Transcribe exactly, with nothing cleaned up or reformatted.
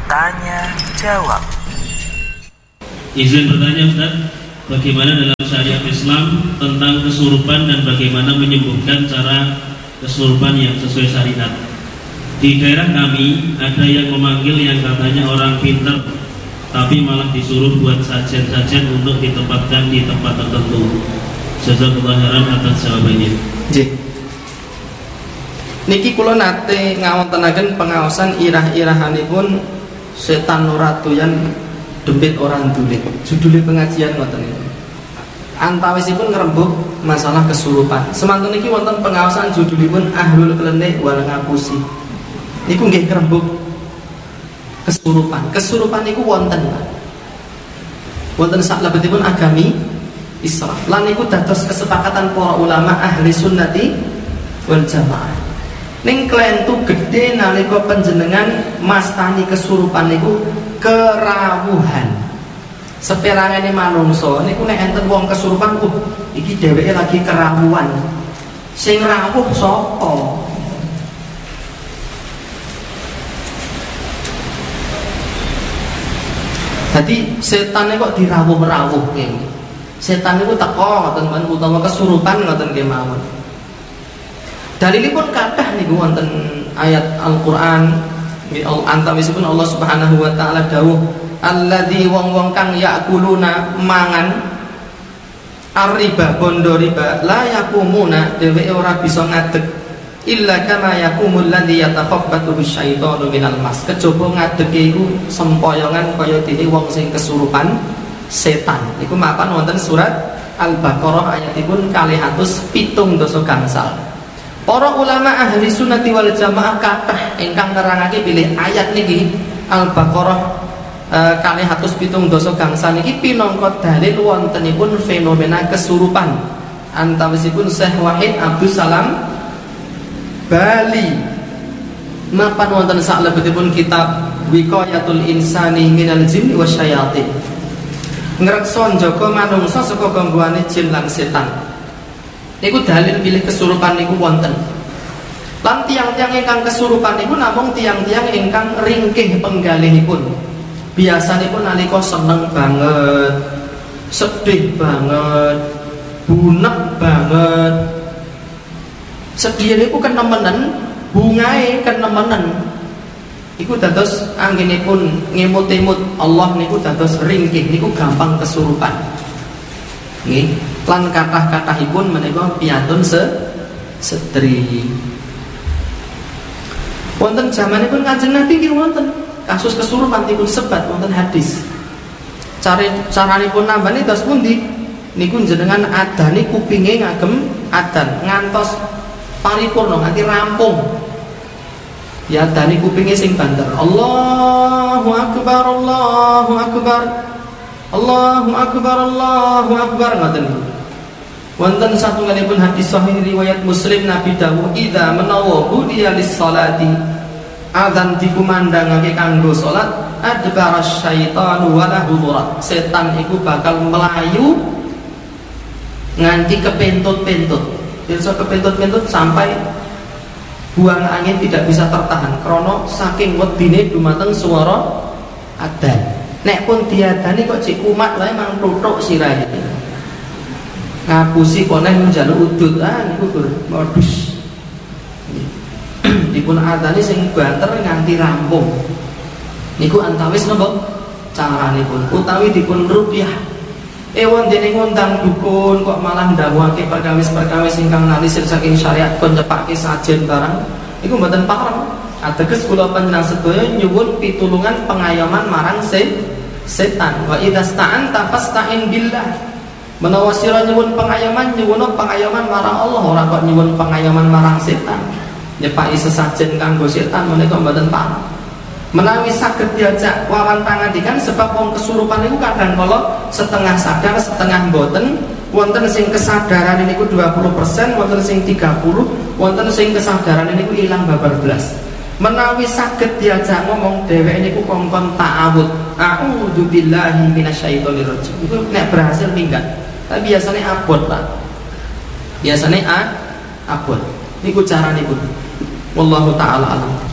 Tanya jawab. Izin bertanya Ustaz, bagaimana dalam syariat Islam tentang kesurupan dan bagaimana menyembuhkan cara kesurupan yang sesuai syariat? Di daerah kami ada yang memanggil yang katanya orang pintar, tapi malah disuruh buat sajian-sajian untuk ditempatkan di tempat tertentu. Jazakallahu khairan atas jawabannya. Nggih. Niki kula nate ngawontenaken pengaosan irah-irahanipun setan nuratuyan dembit orang dulit. Judule pengajian ngoten niku. Antawisipun ngrembug masalah kesurupan. Semanten niki wonten pengaosan judulipun Ahlul Klenik wal Ngapusi. Niku nggih ngrembug kesurupan. Kesurupan niku wonten. Wonten saklebetipun agami Islam. Lan niku dados kesepakatan para ulama ahli sunnati wal jamaah. Ning klentu gedhe nalika panjenengan mastani kesurupan niku kerawuhan. Seperangane manungsa niku nek enten wong kesurupan, uh iki dheweke lagi kerawuhan. Sing rawuh sapa? Jadi setan kok dirawuh-rawuhke. Setan niku teko ngoten men utawa kesurupan ngoten kemawon. Dalilipun kathah niku wonten ayat Al-Qur'an antawisipun Allah Subhanahu wa taala dawuh alladzi wong-wong kang yakuluna mangan arriba bondo riba la yakumuna dheweke ora bisa ngadeg illa kama yakumul ladzi yatakhabbatu bisyaitanu minal mas kejaba ngadege iku sempoyongan kaya dene wong sing kesurupan setan. Iku mapan wonten surat Al-Baqarah ayatipun kalih atus pitung dasa gangsal. Para ulama ahli sunnati wal jamaah kathah ingkang nerangake bilih ayat niki Al-Baqarah e, kalih atus pitung dasa gangsal niki pinangka dalil wontenipun fenomena kesurupan. Antawisipun Syekh Wahid Abdus Salam Bali mapan wonten saklebetipun kitab Wiqayatul Insani minal Jinni wasyayatin. Ngreksa njaga manungsa saka gangguane jin lan setan. Niku dalil pilih kesurupan niku wonten. Lan tiang-tiang ingkang kesurupan niku namung tiang-tiang ingkang ringkih penggalihipun. Biasanipun nalika seneng banget, sedih banget, bunek banget. Sedih niku kenemenen, bungae kenemenen. Iku dados anggenipun ngemut-emut Allah niku dados ringkih niku gampang kesurupan. Nggih, lan kathah-kathahipun menika piyantun se sedri. Wonten zamanipun Kanjeng Nabi nggih wonten kasus kesurupan dipun sebat wonten hadis. Cara caranipun nambani dos pundi? Niku jenengan adani kupinge ngagem adan ngantos paripurna nganti rampung. Ya dani kupinge sing banter. Allahu akbar, Allahu akbar. Allahu akbar, Allahu akbar ngoten. Wonten satunggalipun hadis sahih riwayat Muslim Nabi dawuh idza menawa budiya lis salati adzan dikumandangake kanggo salat adbara syaitanu wa lahu durat. Setan iku bakal melayu nganti kepentut-pentut. Bisa kepentut-pentut sampai buang angin tidak bisa tertahan krono saking wedine dumateng swara adzan. Nek pun diadani kok cek kumat wae mang tutuk sirahe. Ngapusi koneh njaluk udut ah niku modus. Dipun adani sing banter nganti rampung. Niku antawis napa caranipun utawi dipun rupiah. Ewon dene ngundang dukun kok malah ndawuhake perkawis-perkawis ingkang nalisir saking syariat kon nyepake sajen barang iku mboten pareng. Ateges kula panjenengan sedaya nyuwun pitulungan pengayoman marang se setan. Wa idza sta'anta fasta'in billah. Menawa sira nyuwun pengayoman nyuwun pengayoman marang Allah ora kok nyuwun pengayoman marang setan. Nyepaki sesajen kanggo setan menika mboten pareng. Menawi saged diajak wawan pangandikan sebab wong kesurupan niku kadang kala setengah sadar setengah mboten. Wonten sing kesadaran niku dua puluh persen, wonten sing tiga puluh, wonten sing kesadaran niku ilang babar blas. Menawi saged diajak ngomong dheweke niku kongkon ta'awud. A'udzu billahi minasyaitonir rajim. Iku nek berhasil minggat. Tapi biasane abot, Pak. Biasane a abot. Niku caranipun. Wallahu taala alam.